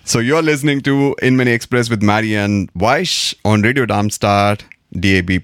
So you're listening to In Mini Express with Maddie and Vaish on Radio Darmstadt DAB+.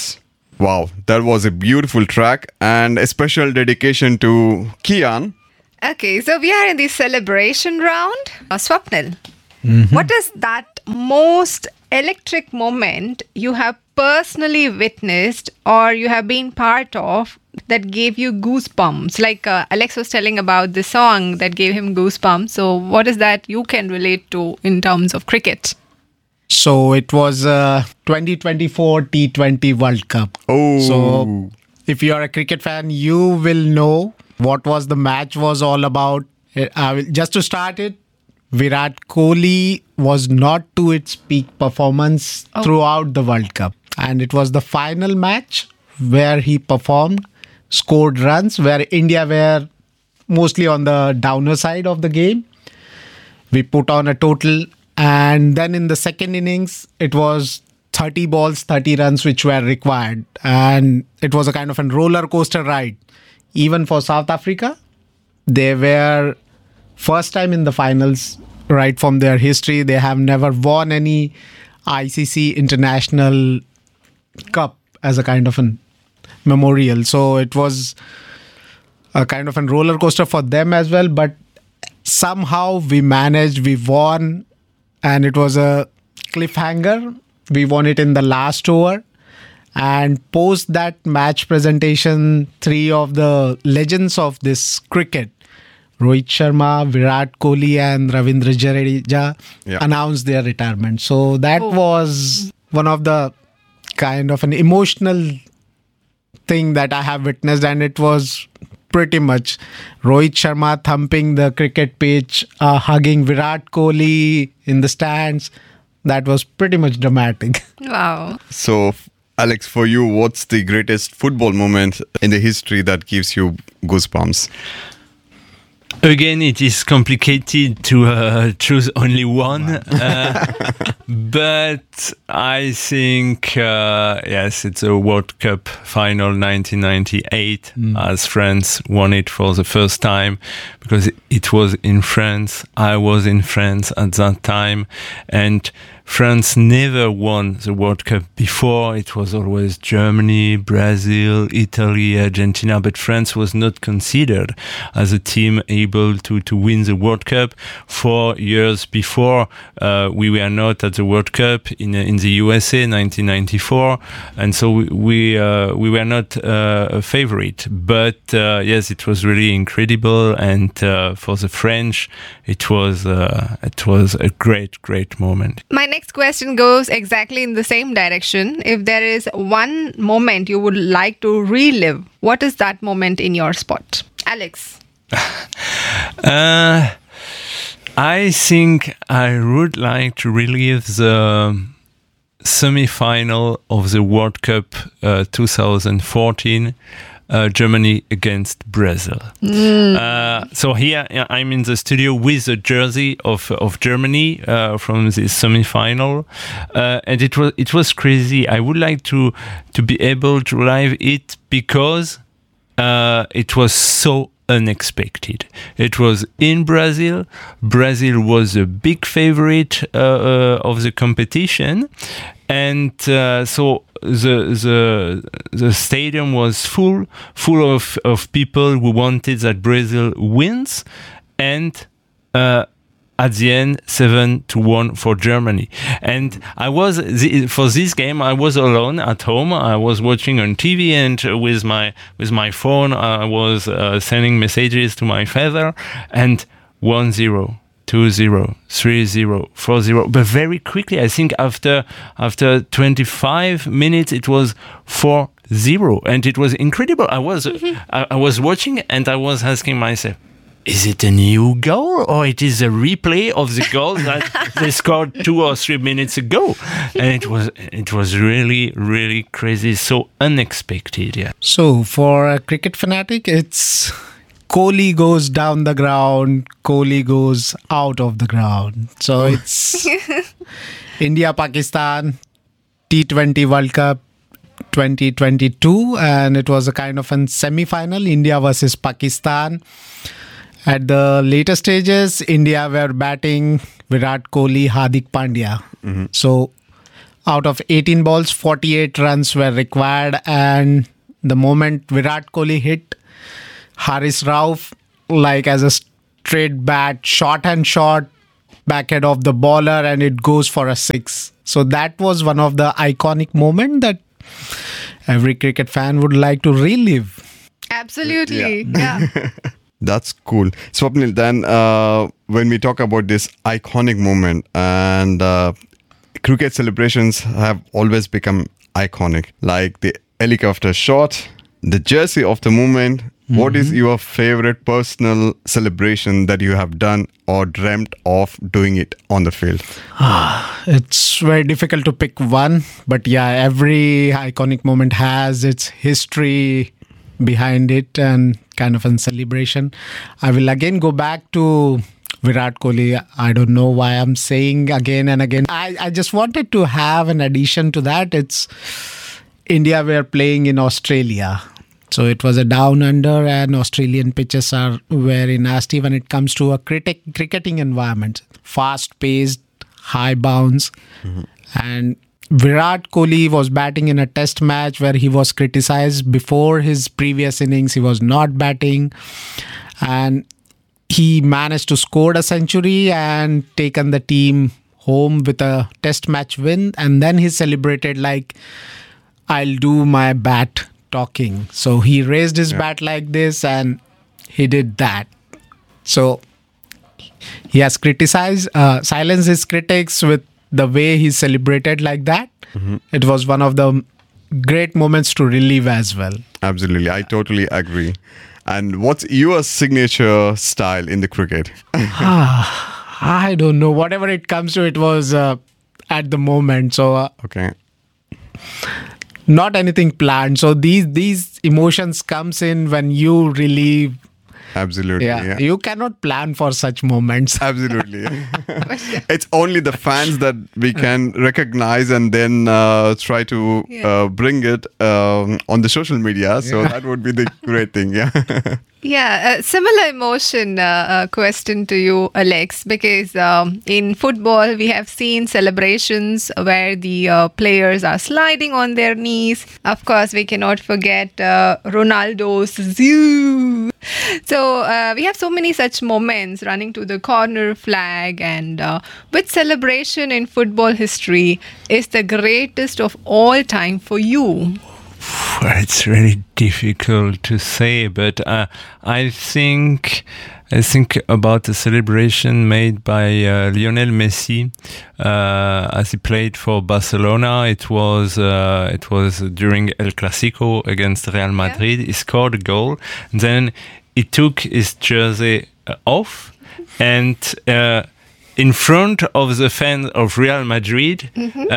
Wow, that was a beautiful track and a special dedication to Kian. Okay, so we are in the celebration round. Swapnil, what is that most electric moment you have personally witnessed or you have been part of that gave you goosebumps? Like Alex was telling about the song that gave him goosebumps. So what is that you can relate to in terms of cricket? So it was 2024 T20 World Cup. Oh. So if you are a cricket fan, you will know what was the match was all about. Just to start it, Virat Kohli was not to its peak performance throughout the World Cup. And it was the final match where he performed, scored runs, where India were mostly on the downer side of the game. We put on a total, and then in the second innings, it was 30 balls, 30 runs which were required. And it was a kind of a roller coaster ride. Even for South Africa, they were first time in the finals right from their history. They have never won any ICC International Cup as a kind of a memorial. So it was a kind of a roller coaster for them as well. But somehow we managed, we won, and it was a cliffhanger. We won it in the last over. And post that match presentation, three of the legends of this cricket, Rohit Sharma, Virat Kohli and Ravindra Jadeja announced their retirement. So that was one of the kind of an emotional thing that I have witnessed, and it was pretty much Rohit Sharma thumping the cricket pitch, hugging Virat Kohli in the stands. That was pretty much dramatic. Wow. So, Alex, for you, what's the greatest football moment in the history that gives you goosebumps? Again, it is complicated to choose only one, but I think, yes, it's a World Cup final 1998 as France won it for the first time, because it was in France. I was in France at that time, and France never won the World Cup before. It was always Germany, Brazil, Italy, Argentina, but France was not considered as a team able to win the World Cup. 4 years before, we were not at the World Cup in the USA, 1994, and so we were not a favorite. But yes, it was really incredible, and for the French, it was a great moment. My next question goes exactly in the same direction. If there is one moment you would like to relive, what is that moment in your spot? Alex? I think I would like to relive the semi-final of the World Cup 2014, Germany against Brazil. So here I'm in the studio with the jersey of Germany from the semi-final, and it was crazy. I would like to be able to live it because it was so unexpected. It was in Brazil. Brazil was a big favorite of the competition, and so the stadium was full of people who wanted that Brazil wins, and at the end 7-1 for Germany. And for this game I was alone at home. I was watching on TV, and with my phone I was sending messages to my father, and 1-0, 2-0, 3-0, 4-0. But very quickly, I think after 25 minutes, it was 4-0, and it was incredible. I was watching, and I was asking myself, is it a new goal, or it is a replay of the goal that they scored 2 or 3 minutes ago? And it was really, really crazy, so unexpected. Yeah. So for a cricket fanatic, it's Kohli goes down the ground, Kohli goes out of the ground. So it's India-Pakistan T20 World Cup 2022, and it was a kind of a semi-final, India versus Pakistan. At the later stages, India were batting Virat Kohli, Hardik Pandya. So out of 18 balls, 48 runs were required. And the moment Virat Kohli hit Haris Rauf, like as a straight bat, short and short, backhead of the bowler, and it goes for a 6. So that was one of the iconic moments that every cricket fan would like to relive. Absolutely. Yeah. That's cool. Swapnil, then when we talk about this iconic moment, and cricket celebrations have always become iconic, like the helicopter shot, the jersey of the moment. What is your favorite personal celebration that you have done or dreamt of doing it on the field? It's very difficult to pick one, but yeah, every iconic moment has its history behind it and kind of a celebration. I will again go back to Virat Kohli. I don't know why I'm saying again and again. I just wanted to have an addition to that. It's India were playing in Australia. So it was a down under, and Australian pitches are very nasty when it comes to a cricketing environment. Fast paced, high bounce. And Virat Kohli was batting in a test match where he was criticized before his previous innings. He was not batting. And he managed to score a century and taken the team home with a test match win. And then he celebrated like, I'll do my bat talking. So he raised his bat like this and he did that. So he has criticized, silenced his critics with the way he celebrated like that. It was one of the great moments to relive as well. Absolutely. I totally agree. And what's your signature style in the cricket? I don't know. Whatever it comes to, it was at the moment. So Okay. not anything planned. So these emotions comes in when you relive. Absolutely. Yeah. You cannot plan for such moments. Absolutely. It's only the fans that we can recognize and then try to bring it on the social media. So that would be the great thing. Yeah. Yeah, a similar emotion question to you, Alex, because in football, we have seen celebrations where the players are sliding on their knees. Of course, we cannot forget Ronaldo's zoo. So we have so many such moments, running to the corner flag. And which celebration in football history is the greatest of all time for you? It's really difficult to say, but I think about the celebration made by Lionel Messi as he played for Barcelona. It was during El Clasico against Real Madrid. He scored a goal, and then he took his jersey off, and in front of the fans of Real Madrid,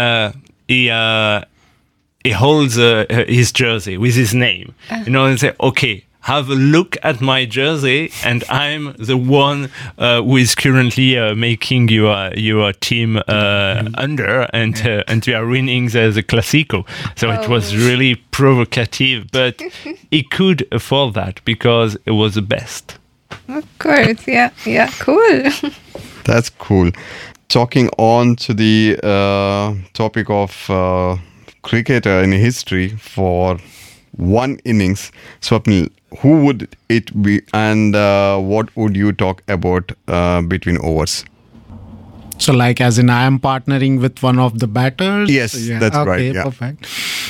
he holds his jersey with his name, and say, okay, have a look at my jersey, and I'm the one who is currently making your team under, and we are winning the Clasico. So it was really provocative, but he could afford that because it was the best. Of course, yeah, cool. That's cool. Talking on to the topic of cricketer in history for one innings, Swapnil, who would it be, and what would you talk about between overs? So like as in I am partnering with one of the batters? Yes, that's right. Okay, Yeah. perfect.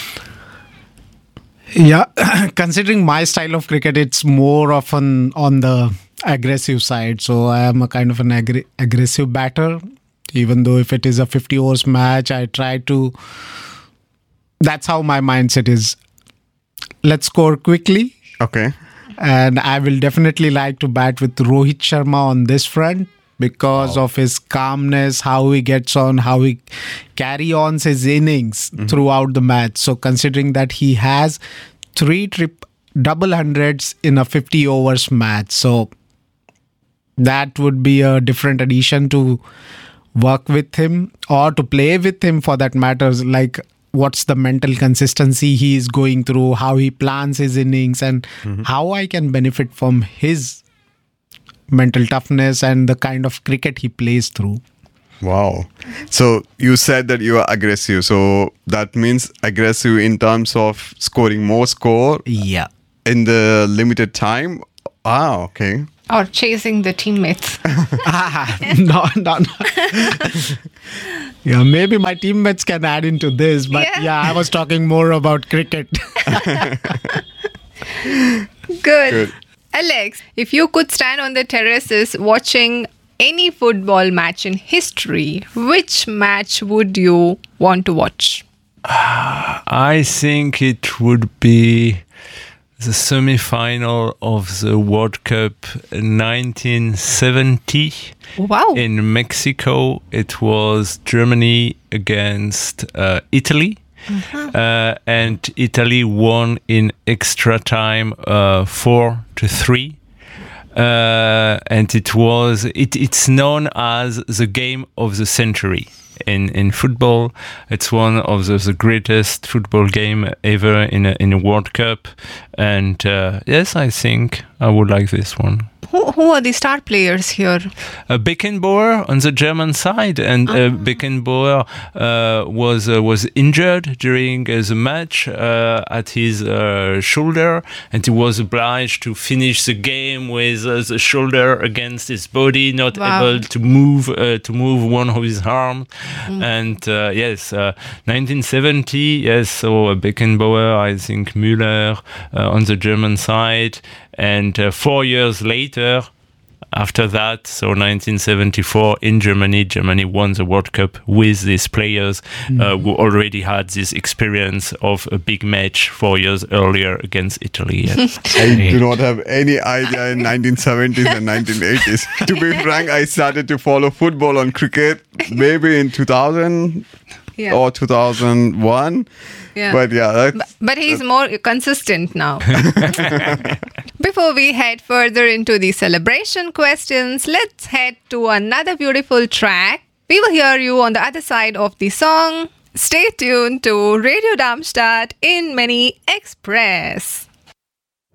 Yeah, considering my style of cricket, it's more often on the aggressive side. So I am a kind of an aggressive batter. Even though if it is a 50 overs match, I try to... That's how my mindset is. Let's score quickly. Okay. And I will definitely like to bat with Rohit Sharma on this front because of his calmness, how he gets on, how he carry on his innings throughout the match. So considering that he has 3 double hundreds in a 50 overs match. So that would be a different addition to work with him or to play with him for that matters. Like what's the mental consistency he is going through, how he plans his innings, and how I can benefit from his mental toughness and the kind of cricket he plays through. Wow. So you said that you are aggressive. So that means aggressive in terms of scoring more score Yeah. in the limited time. Ah, okay. Or chasing the teammates. No. Yeah, maybe my teammates can add into this, but Yeah. yeah, I was talking more about cricket. Good. Alex, if you could stand on the terraces watching any football match in history, which match would you want to watch? I think it would be the semi-final of the World Cup 1970 Wow. in Mexico. It was Germany against Italy. And Italy won in extra time 4-3. And it's known as the game of the century in football. It's one of the greatest football game ever in a World Cup. And yes, I think I would like this one. Who are the star players here? Beckenbauer on the German side, and Beckenbauer was injured during the match at his shoulder, and he was obliged to finish the game with the shoulder against his body, not Wow. able to move one of his arms. And yes, 1970, yes. So Beckenbauer, I think Müller on the German side. And 4 years later, after that, so 1974 in Germany won the World Cup with these players who already had this experience of a big match 4 years earlier against Italy. Yes. I do not have any idea in 1970s and 1980s. To be frank, I started to follow football on cricket maybe in 2000 Yeah. or 2001. Yeah. But yeah, that's, But he's more consistent now. Before we head further into the celebration questions, let's head to another beautiful track. We will hear you on the other side of the song. Stay tuned to Radio Darmstadt in Mini Express.